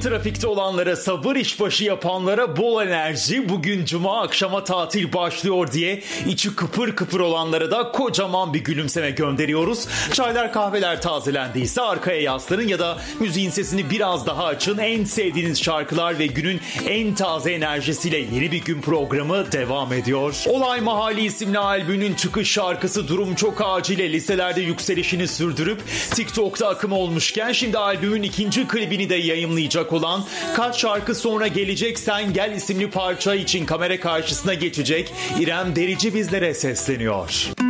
trafikte olanlara, sabır işbaşı yapanlara bol enerji. Bugün cuma, akşama tatil başlıyor diye içi kıpır kıpır olanlara da kocaman bir gülümseme gönderiyoruz. Çaylar kahveler tazelendiyse arkaya yaslanın ya da müziğin sesini biraz daha açın. En sevdiğiniz şarkılar ve günün en taze enerjisiyle yeni bir gün programı devam ediyor. Olay Mahalli isimli albümünün çıkış şarkısı Durum Çok Acil'e liselerde yükselişini sürdürüp TikTok'ta akım olmuşken şimdi albümün ikinci klibini de yayımlayacak olan, kaç şarkı sonra gelecek Sen Gel isimli parça için kamera karşısına geçecek İrem Derici bizlere sesleniyor.